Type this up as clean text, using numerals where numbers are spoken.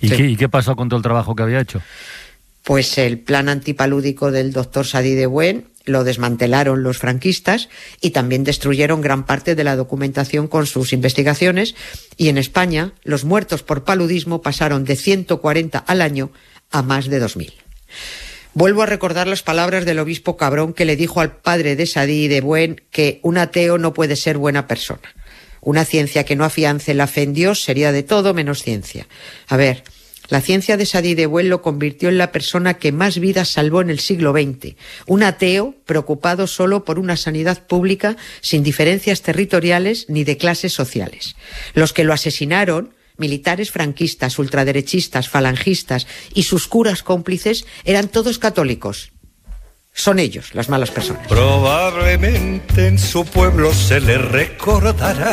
¿Y qué pasó con todo el trabajo que había hecho? Pues el plan antipalúdico del doctor Sadi de Buen lo desmantelaron los franquistas y también destruyeron gran parte de la documentación con sus investigaciones, y en España los muertos por paludismo pasaron de 140 al año a más de 2.000. Vuelvo a recordar las palabras del obispo Cabrón, que le dijo al padre de Sadi de Buen que un ateo no puede ser buena persona. Una ciencia que no afiance la fe en Dios sería de todo menos ciencia. A ver, la ciencia de Sadi de Buen lo convirtió en la persona que más vidas salvó en el siglo XX. Un ateo preocupado solo por una sanidad pública sin diferencias territoriales ni de clases sociales. Los que lo asesinaron, militares franquistas, ultraderechistas, falangistas y sus curas cómplices, eran todos católicos. Son ellos las malas personas. Probablemente en su pueblo se le recordará